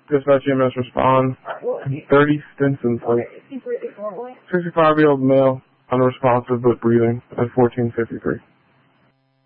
Dispatch EMS respond. 30 Stinson Place. 65-year-old male, unresponsive but breathing at 1453.